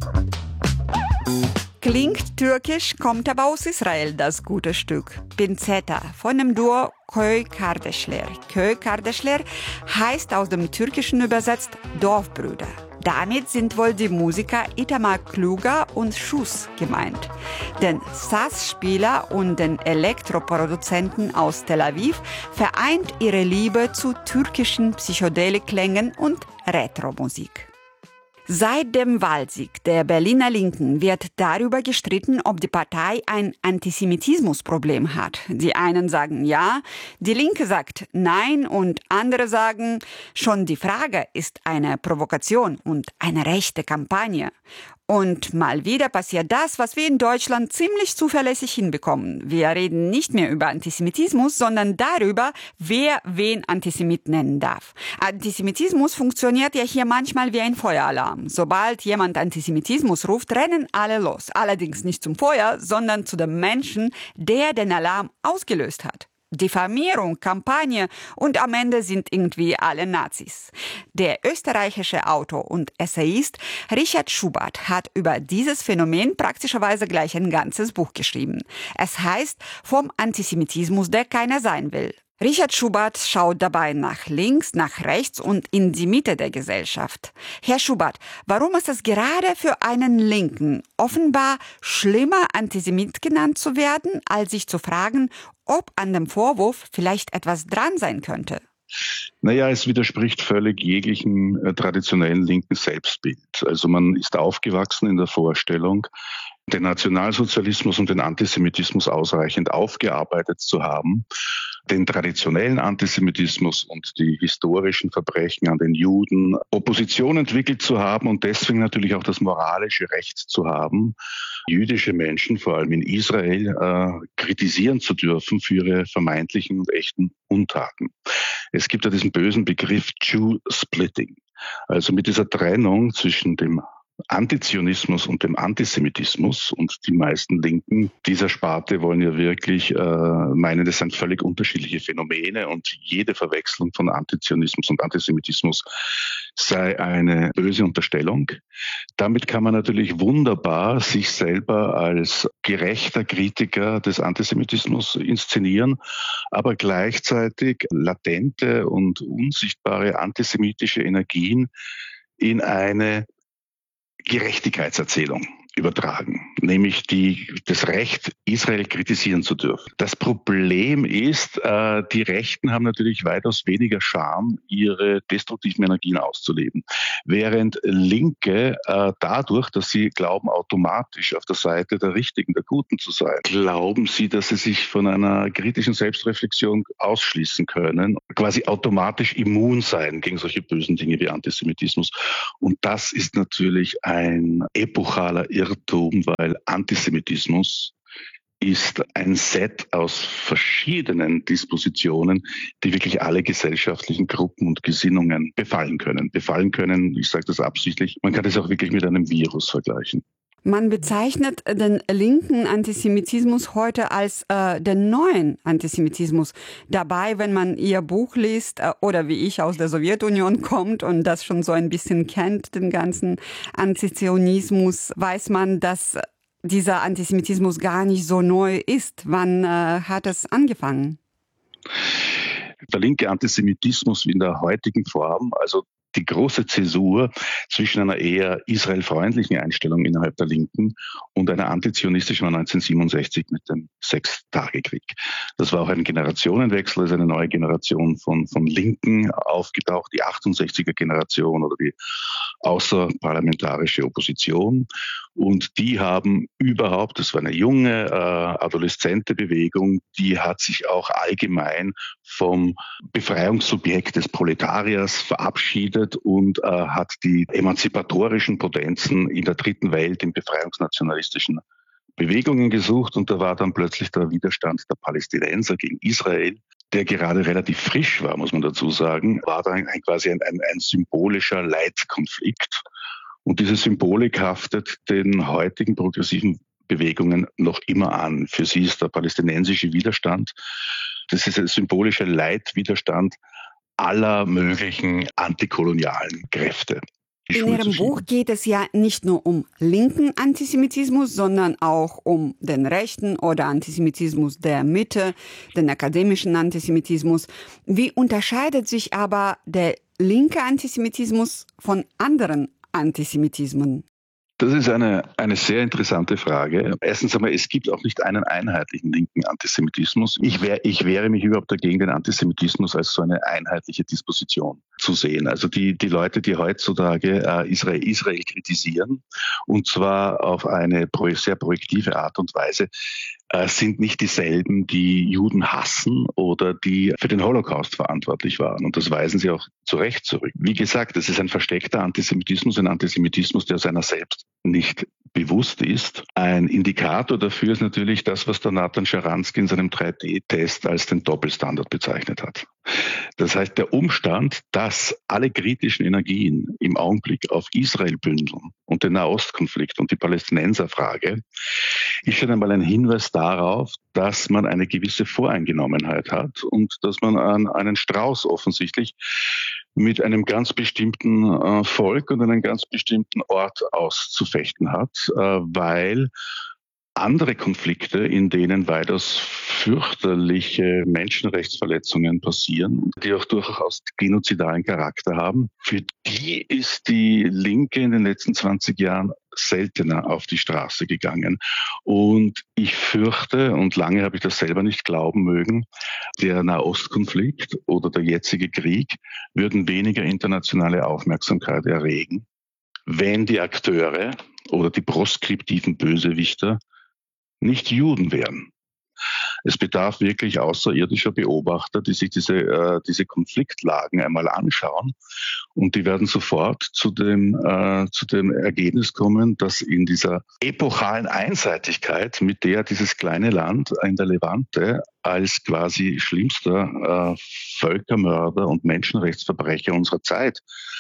Klingt türkisch, kommt aber aus Israel, das gute Stück. Pinzeta von dem Duo Köy Kardeşler. Köy Kardeşler heißt aus dem Türkischen übersetzt Dorfbrüder. Damit sind wohl die Musiker Itamar Kluger und Schuss gemeint. Den Saz-Spieler und den Elektroproduzenten aus Tel Aviv vereint ihre Liebe zu türkischen Psychedelik-Klängen und Retro-Musik. Seit dem Wahlsieg der Berliner Linken wird darüber gestritten, ob die Partei ein Antisemitismusproblem hat. Die einen sagen ja, die Linke sagt nein und andere sagen, schon die Frage ist eine Provokation und eine rechte Kampagne. Und mal wieder passiert das, was wir in Deutschland ziemlich zuverlässig hinbekommen. Wir reden nicht mehr über Antisemitismus, sondern darüber, wer wen Antisemit nennen darf. Antisemitismus funktioniert ja hier manchmal wie ein Feueralarm. Sobald jemand Antisemitismus ruft, rennen alle los. Allerdings nicht zum Feuer, sondern zu dem Menschen, der den Alarm ausgelöst hat. Diffamierung, Kampagne und am Ende sind irgendwie alle Nazis. Der österreichische Autor und Essayist Richard Schubert hat über dieses Phänomen praktischerweise gleich ein ganzes Buch geschrieben. Es heißt Vom Antisemitismus, der keiner sein will. Richard Schubert schaut dabei nach links, nach rechts und in die Mitte der Gesellschaft. Herr Schubert, warum ist es gerade für einen Linken offenbar schlimmer, Antisemit genannt zu werden, als sich zu fragen, ob an dem Vorwurf vielleicht etwas dran sein könnte? Naja, es widerspricht völlig jeglichem traditionellen linken Selbstbild. Also man ist aufgewachsen in der Vorstellung, den Nationalsozialismus und den Antisemitismus ausreichend aufgearbeitet zu haben, den traditionellen Antisemitismus und die historischen Verbrechen an den Juden, Opposition entwickelt zu haben und deswegen natürlich auch das moralische Recht zu haben, jüdische Menschen, vor allem in Israel, kritisieren zu dürfen für ihre vermeintlichen und echten Untaten. Es gibt ja diesen bösen Begriff Jew-Splitting. Also mit dieser Trennung zwischen dem Antizionismus und dem Antisemitismus, und die meisten Linken dieser Sparte wollen ja wirklich meinen, das sind völlig unterschiedliche Phänomene und jede Verwechslung von Antizionismus und Antisemitismus sei eine böse Unterstellung. Damit kann man natürlich wunderbar sich selber als gerechter Kritiker des Antisemitismus inszenieren, aber gleichzeitig latente und unsichtbare antisemitische Energien in eine Gerechtigkeitserzählung übertragen, nämlich das Recht, Israel kritisieren zu dürfen. Das Problem ist, die Rechten haben natürlich weitaus weniger Scham, ihre destruktiven Energien auszuleben, während Linke dadurch, dass sie glauben, automatisch auf der Seite der Richtigen, der Guten zu sein, glauben sie, dass sie sich von einer kritischen Selbstreflexion ausschließen können, quasi automatisch immun sein gegen solche bösen Dinge wie Antisemitismus. Und das ist natürlich ein epochaler Irrtum, weil Antisemitismus ist ein Set aus verschiedenen Dispositionen, die wirklich alle gesellschaftlichen Gruppen und Gesinnungen befallen können. Ich sage das absichtlich, man kann das auch wirklich mit einem Virus vergleichen. Man bezeichnet den linken Antisemitismus heute als den neuen Antisemitismus. Dabei, wenn man ihr Buch liest oder wie ich aus der Sowjetunion kommt und das schon so ein bisschen kennt, den ganzen Antizionismus, weiß man, dass dieser Antisemitismus gar nicht so neu ist. Wann hat es angefangen? Der linke Antisemitismus in der heutigen Form, also die große Zäsur zwischen einer eher israelfreundlichen Einstellung innerhalb der Linken und einer antizionistischen war 1967 mit dem Sechstagekrieg. Das war auch ein Generationenwechsel, also eine neue Generation von Linken aufgetaucht, die 68er-Generation oder die außerparlamentarische Opposition. Und die haben überhaupt, das war eine junge, adoleszente Bewegung, die hat sich auch allgemein vom Befreiungssubjekt des Proletariers verabschiedet und hat die emanzipatorischen Potenzen in der dritten Welt, in befreiungsnationalistischen Bewegungen gesucht. Und da war dann plötzlich der Widerstand der Palästinenser gegen Israel, der gerade relativ frisch war, muss man dazu sagen, war dann quasi ein symbolischer Leitkonflikt. Und diese Symbolik haftet den heutigen progressiven Bewegungen noch immer an. Für sie ist der palästinensische Widerstand, das ist ein symbolischer Leitwiderstand aller möglichen antikolonialen Kräfte. In Ihrem Buch geht es ja nicht nur um linken Antisemitismus, sondern auch um den rechten oder Antisemitismus der Mitte, den akademischen Antisemitismus. Wie unterscheidet sich aber der linke Antisemitismus von anderen Antisemitismen? Das ist eine sehr interessante Frage. Erstens einmal, es gibt auch nicht einen einheitlichen linken Antisemitismus. Ich wehre mich überhaupt dagegen, den Antisemitismus als so eine einheitliche Disposition zu sehen. Also die Leute, die heutzutage Israel kritisieren, und zwar auf eine sehr projektive Art und Weise, sind nicht dieselben, die Juden hassen oder die für den Holocaust verantwortlich waren. Und das weisen sie auch zu Recht zurück. Wie gesagt, das ist ein versteckter Antisemitismus, ein Antisemitismus, der seiner selbst nicht bewusst ist. Ein Indikator dafür ist natürlich das, was der Nathan Sharansky in seinem 3D-Test als den Doppelstandard bezeichnet hat. Das heißt, der Umstand, dass alle kritischen Energien im Augenblick auf Israel bündeln und den Nahostkonflikt und die Palästinenserfrage, ist schon einmal ein Hinweis darauf, dass man eine gewisse Voreingenommenheit hat und dass man einen Strauß offensichtlich mit einem ganz bestimmten Volk und einem ganz bestimmten Ort auszufechten hat, weil andere Konflikte, in denen weitaus fürchterliche Menschenrechtsverletzungen passieren, die auch durchaus genozidalen Charakter haben, für die ist die Linke in den letzten 20 Jahren seltener auf die Straße gegangen. Und ich fürchte, und lange habe ich das selber nicht glauben mögen, der Nahostkonflikt oder der jetzige Krieg würden weniger internationale Aufmerksamkeit erregen, wenn die Akteure oder die proskriptiven Bösewichter nicht Juden wären. Es bedarf wirklich außerirdischer Beobachter, die sich diese Konfliktlagen einmal anschauen, und die werden sofort zu dem Ergebnis kommen, dass in dieser epochalen Einseitigkeit, mit der dieses kleine Land in der Levante als quasi schlimmster Völkermörder und Menschenrechtsverbrecher unserer Zeit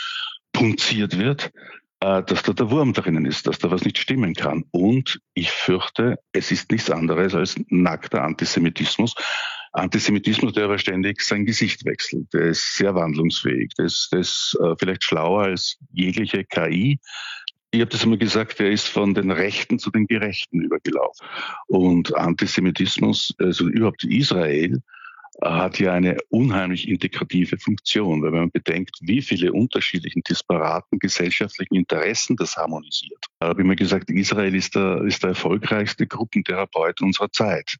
punziert wird, dass da der Wurm drinnen ist, dass da was nicht stimmen kann. Und ich fürchte, es ist nichts anderes als nackter Antisemitismus. Antisemitismus, der aber ständig sein Gesicht wechselt. Der ist sehr wandlungsfähig. Der ist vielleicht schlauer als jegliche KI. Ich habe das immer gesagt, der ist von den Rechten zu den Gerechten übergelaufen. Und Antisemitismus, also überhaupt Israel, hat ja eine unheimlich integrative Funktion, weil wenn man bedenkt, wie viele unterschiedlichen, disparaten gesellschaftlichen Interessen das harmonisiert. Da habe ich immer gesagt, Israel ist der erfolgreichste Gruppentherapeut unserer Zeit.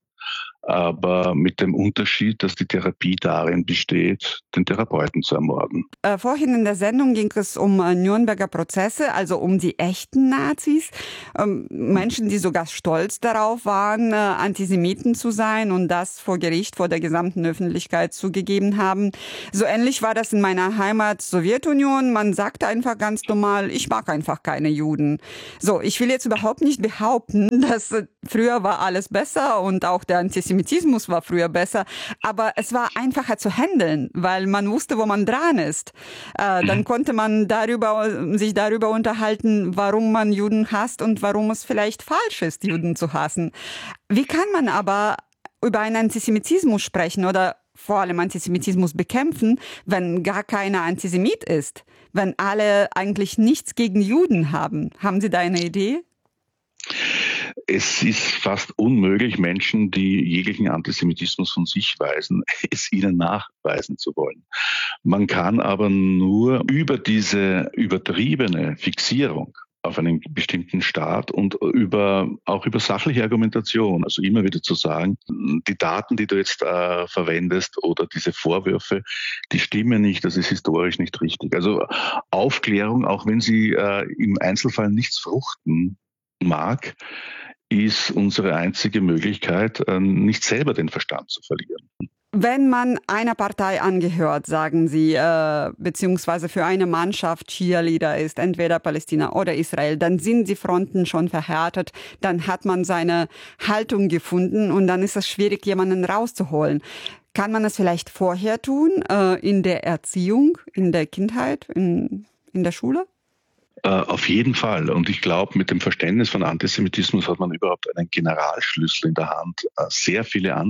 Aber mit dem Unterschied, dass die Therapie darin besteht, den Therapeuten zu ermorden. Vorhin in der Sendung ging es um Nürnberger Prozesse, also um die echten Nazis. Menschen, die sogar stolz darauf waren, Antisemiten zu sein und das vor Gericht, vor der gesamten Öffentlichkeit zugegeben haben. So ähnlich war das in meiner Heimat Sowjetunion. Man sagte einfach ganz normal, ich mag einfach keine Juden. So, ich will jetzt überhaupt nicht behaupten, dass früher war alles besser und auch der Antisemitismus war früher besser, aber es war einfacher zu handeln, weil man wusste, wo man dran ist. Dann konnte man sich darüber unterhalten, warum man Juden hasst und warum es vielleicht falsch ist, Juden zu hassen. Wie kann man aber über einen Antisemitismus sprechen oder vor allem Antisemitismus bekämpfen, wenn gar keiner Antisemit ist, wenn alle eigentlich nichts gegen Juden haben? Haben Sie da eine Idee? Es ist fast unmöglich, Menschen, die jeglichen Antisemitismus von sich weisen, es ihnen nachweisen zu wollen. Man kann aber nur über diese übertriebene Fixierung auf einen bestimmten Staat und auch über sachliche Argumentation, also immer wieder zu sagen, die Daten, die du jetzt verwendest oder diese Vorwürfe, die stimmen nicht, das ist historisch nicht richtig. Also Aufklärung, auch wenn sie im Einzelfall nichts fruchten mag, ist unsere einzige Möglichkeit, nicht selber den Verstand zu verlieren. Wenn man einer Partei angehört, sagen Sie, beziehungsweise für eine Mannschaft Cheerleader ist, entweder Palästina oder Israel, dann sind die Fronten schon verhärtet, dann hat man seine Haltung gefunden und dann ist es schwierig, jemanden rauszuholen. Kann man das vielleicht vorher tun, in der Erziehung, in der Kindheit, in der Schule? Auf jeden Fall. Und ich glaube, mit dem Verständnis von Antisemitismus hat man überhaupt einen Generalschlüssel in der Hand, sehr viele andere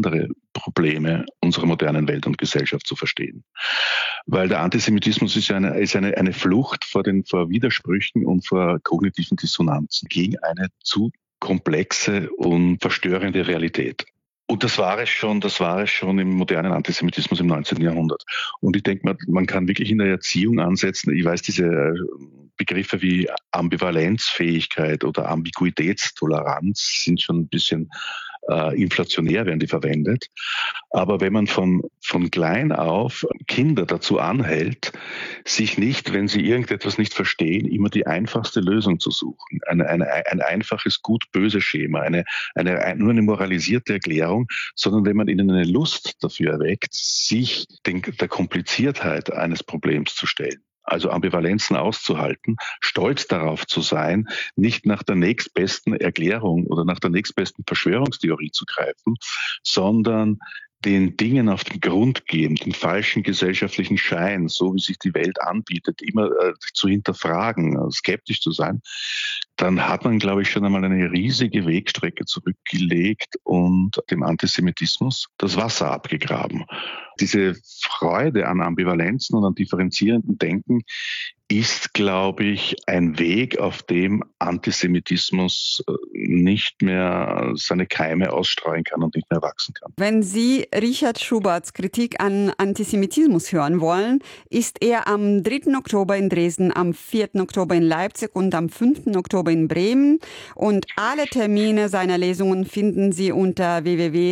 Grundprobleme unserer modernen Welt und Gesellschaft zu verstehen. Weil der Antisemitismus ist eine Flucht vor Widersprüchen und vor kognitiven Dissonanzen gegen eine zu komplexe und verstörende Realität. Und das war es schon im modernen Antisemitismus im 19. Jahrhundert. Und ich denke, man kann wirklich in der Erziehung ansetzen. Ich weiß, diese Begriffe wie Ambivalenzfähigkeit oder Ambiguitätstoleranz sind schon ein bisschen inflationär, werden die verwendet. Aber wenn man von klein auf Kinder dazu anhält, sich nicht, wenn sie irgendetwas nicht verstehen, immer die einfachste Lösung zu suchen, ein einfaches Gut-Böse-Schema, nur eine moralisierte Erklärung, sondern wenn man ihnen eine Lust dafür erweckt, sich der Kompliziertheit eines Problems zu stellen. Also Ambivalenzen auszuhalten, stolz darauf zu sein, nicht nach der nächstbesten Erklärung oder nach der nächstbesten Verschwörungstheorie zu greifen, sondern den Dingen auf den Grund geben, den falschen gesellschaftlichen Schein, so wie sich die Welt anbietet, immer zu hinterfragen, skeptisch zu sein, dann hat man, glaube ich, schon einmal eine riesige Wegstrecke zurückgelegt und dem Antisemitismus das Wasser abgegraben. Diese Freude an Ambivalenzen und an differenzierendem Denken ist, glaube ich, ein Weg, auf dem Antisemitismus nicht mehr seine Keime ausstreuen kann und nicht mehr wachsen kann. Wenn Sie Richard Schuberts Kritik an Antisemitismus hören wollen, ist er am 3. Oktober in Dresden, am 4. Oktober in Leipzig und am 5. Oktober in Bremen. Und alle Termine seiner Lesungen finden Sie unter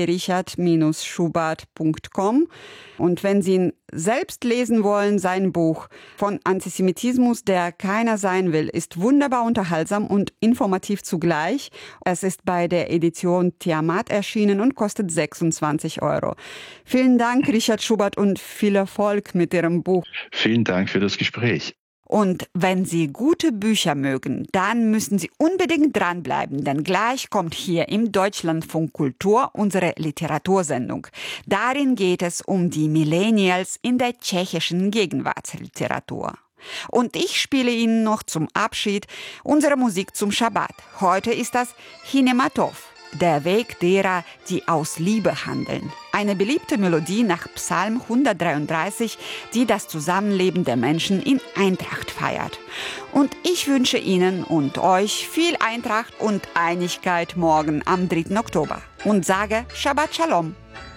www.richard-schubert.com. Und wenn Sie ihn selbst lesen wollen, sein Buch Von Antisemitismus, der keiner sein will, ist wunderbar unterhaltsam und informativ zugleich. Es ist bei der Edition Tiamat erschienen und kostet 26 €. Vielen Dank, Richard Schubert, und viel Erfolg mit Ihrem Buch. Vielen Dank für das Gespräch. Und wenn Sie gute Bücher mögen, dann müssen Sie unbedingt dranbleiben, denn gleich kommt hier im Deutschlandfunk Kultur unsere Literatursendung. Darin geht es um die Millennials in der tschechischen Gegenwartsliteratur. Und ich spiele Ihnen noch zum Abschied unsere Musik zum Schabbat. Heute ist das Hinematov. Der Weg derer, die aus Liebe handeln. Eine beliebte Melodie nach Psalm 133, die das Zusammenleben der Menschen in Eintracht feiert. Und ich wünsche Ihnen und euch viel Eintracht und Einigkeit morgen am 3. Oktober und sage Shabbat Shalom.